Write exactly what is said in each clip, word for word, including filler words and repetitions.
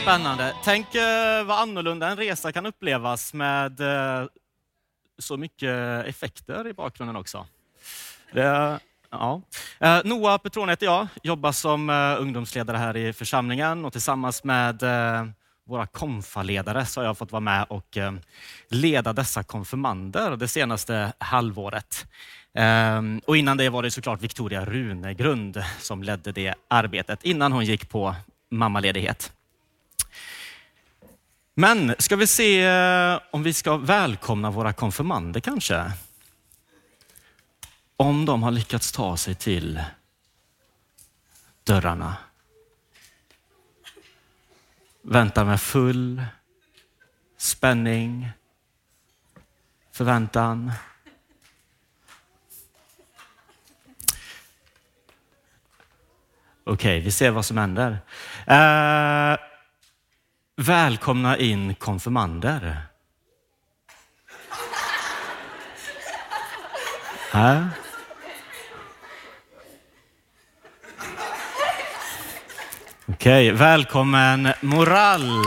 spännande. Tänk eh, vad annorlunda en resa kan upplevas med eh, så mycket effekter i bakgrunden också. Det, ja. eh, Noah Petrone heter jag, jobbar som eh, ungdomsledare här i församlingen och tillsammans med eh, våra konfaledare så har jag fått vara med och eh, leda dessa konfirmander det senaste halvåret. Eh, och innan det var det såklart Victoria Runegrund som ledde det arbetet innan hon gick på mammaledighet. Men ska vi se om vi ska välkomna våra konfirmander kanske? Om de har lyckats ta sig till dörrarna. Väntar med full spänning, förväntan. Okej, vi ser vad som händer. Eh, välkomna in konfirmander. Här. Okej, välkommen Moral.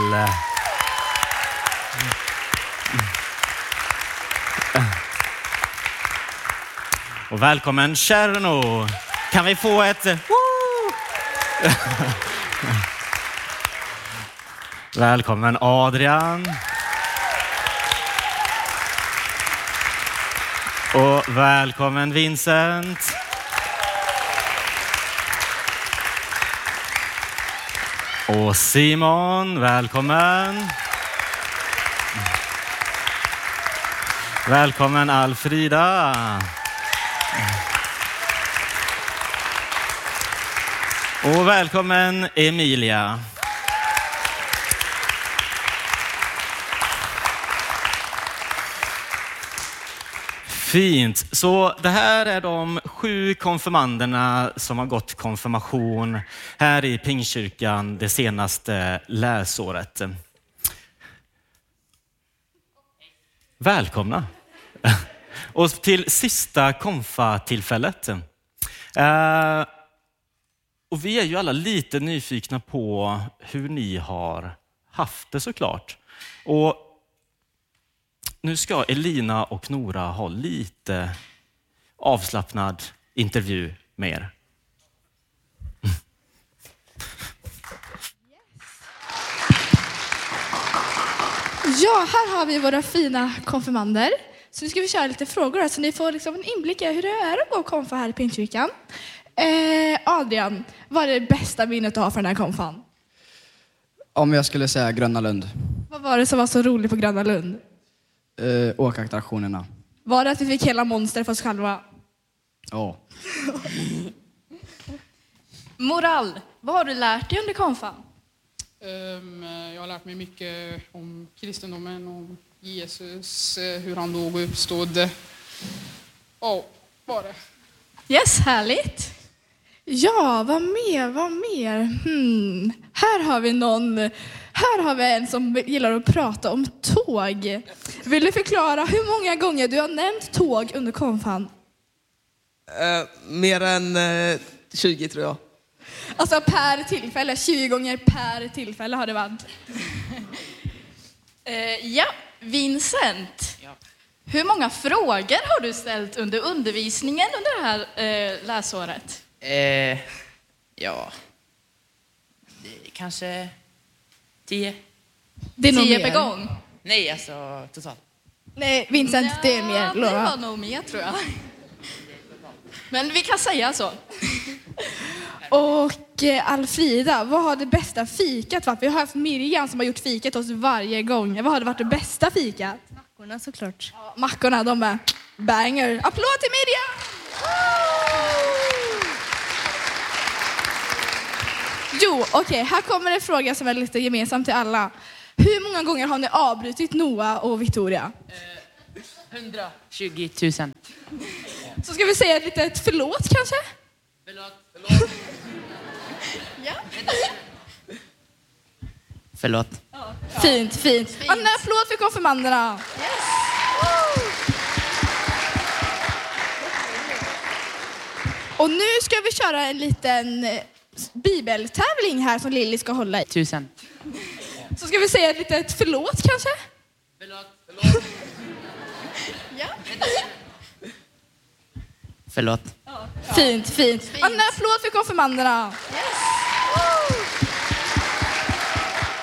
Och välkommen Cherno. Kan vi få ett... Välkommen Adrian. Och välkommen Vincent. Och Simon, välkommen. Välkommen Alfrida. Och välkommen Emilia. Fint. Så det här är de sju konfirmanderna som har gått konfirmation här i Pingstkyrkan det senaste läsåret. Välkomna. Och till sista konfa-tillfället. Eh, och vi är ju alla lite nyfikna på hur ni har haft det såklart. Och nu ska Elina och Nora ha lite avslappnad intervju med er. Ja, här har vi våra fina konfirmander. Så nu ska vi köra lite frågor här, så ni får liksom en inblick i hur det är att gå konfa här i Pingstkyrkan. Eh, Adrian, vad är det bästa minnet du har från den här konfan? Om jag skulle säga Gröna Lund. Vad var det som var så roligt på Gröna Lund? Uh, åkattraktionerna. Var det att vi fick hela monster för oss själva? Ja. Moral, vad har du lärt dig under konfan? Um, jag har lärt mig mycket om kristendomen, om Jesus, hur han dog och uppstod. Ja, bara det. Yes, härligt. Ja, vad mer, vad mer? Hmm. Här har vi någon... Här har vi en som gillar att prata om tåg. Vill du förklara hur många gånger du har nämnt tåg under konfan? Uh, mer än uh, tjugo tror jag. Alltså per tillfälle, tjugo gånger per tillfälle har det varit. uh, ja, Vincent. Ja. Hur många frågor har du ställt under undervisningen under det här uh, läsåret? Uh, ja, det, kanske... Tio. Det är nog Tio mer. per gång? Nej, alltså totalt. Nej, Vincent, ja, det är mer. Det var nog mer, tror jag. Men vi kan säga så. Och eh, Alfrida, vad har det bästa fikat varit? Vi har haft Miriam som har gjort fikat oss varje gång. Vad har det varit det bästa fikat? Mackorna såklart. Ja, mackorna, de är banger. Applåd till Miriam! Jo, okej, okay, här kommer en fråga som är lite gemensam till alla. Hur många gånger har ni avbrutit Noah och Victoria? Eh, hundratjugo tusen. Så ska vi säga ett litet förlåt kanske? Förlåt, förlåt. Ja. Förlåt. Ja. Fint, fint. fint. En applåd för konfirmanderna. Yes. Och nu ska vi köra en liten bibeltävling här som Lilly ska hålla i. Tusen. Så ska vi säga ett litet förlåt kanske? Förlåt. Förlåt. Ja. Förlåt. Fint, fint. En applåd för konfirmanderna. Yes.